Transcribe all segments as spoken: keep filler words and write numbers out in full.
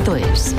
punto es.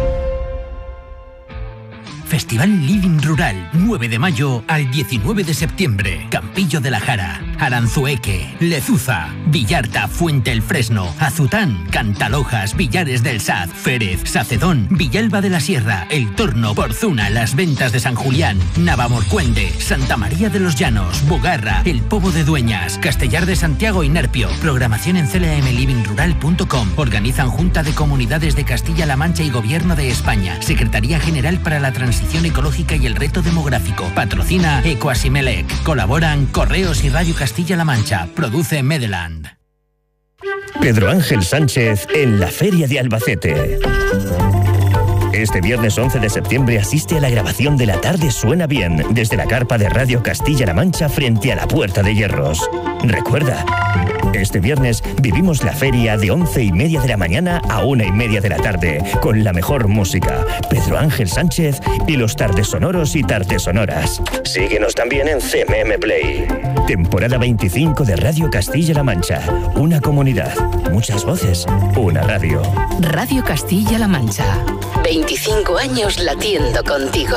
Festival Living Rural, nueve de mayo al diecinueve de septiembre. Campillo de la Jara, Aranzueque, Lezuza, Villarta, Fuente el Fresno, Azután, Cantalojas, Villares del Saz, Férez, Sacedón, Villalba de la Sierra, El Torno, Porzuna, Las Ventas de San Julián, Navamorcuende, Santa María de los Llanos, Bogarra, El Pobo de Dueñas, Castellar de Santiago y Nerpio. Programación en c l m living rural punto com. Organizan Junta de Comunidades de Castilla-La Mancha y Gobierno de España. Secretaría General para la Transición Ecológica y el Reto Demográfico. Patrocina Ecoasimelec. Colaboran Correos y Radio Castilla-La Mancha. Produce Medeland. Pedro Ángel Sánchez en la Feria de Albacete. Este viernes once de septiembre asiste a la grabación de La Tarde Suena Bien desde la carpa de Radio Castilla-La Mancha frente a la Puerta de Hierros. Recuerda, este viernes vivimos la feria de once y media de la mañana a una y media de la tarde con la mejor música, Pedro Ángel Sánchez y los tardes sonoros y tardes sonoras. Síguenos también en C M M Play. Temporada veinticinco de Radio Castilla-La Mancha. Una comunidad, muchas voces, una radio. Radio Castilla-La Mancha. veinticinco años latiendo contigo.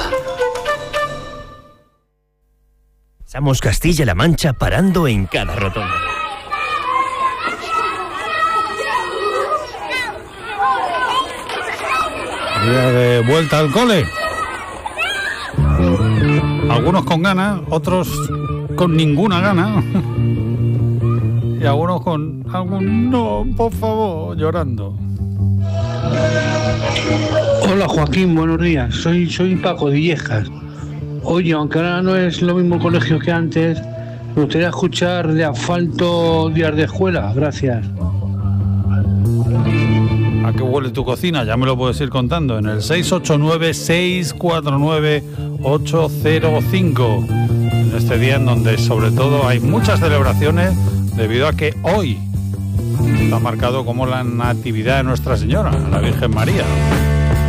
Somos Castilla-La Mancha parando en cada rotonda. Día de vuelta al cole. Algunos con ganas, otros con ninguna gana. Y algunos con algún no, por favor, llorando. Hola Joaquín, buenos días. Soy, soy Paco de Villejas. Oye, aunque ahora no es lo mismo colegio que antes, me gustaría escuchar de asfalto días de escuela. Gracias. ¿A qué huele tu cocina? Ya me lo puedes ir contando en el seis ocho nueve, seis cuatro nueve, ocho cero cinco. En este día en donde sobre todo hay muchas celebraciones debido a que hoy está marcado como la Natividad de Nuestra Señora, la Virgen María.